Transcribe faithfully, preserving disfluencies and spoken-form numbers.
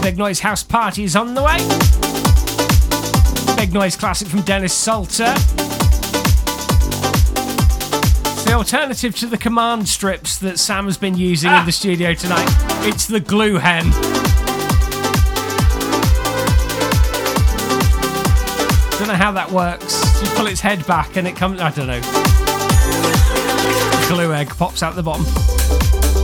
Big Noise House Party is on the way. Big Noise classic from Dennis Salter. It's the alternative to the command strips that Sam has been using ah. in the studio tonight. It's the Glue Hen. Don't know how that works. You pull its head back and it comes... I don't know. Glue egg pops out the bottom.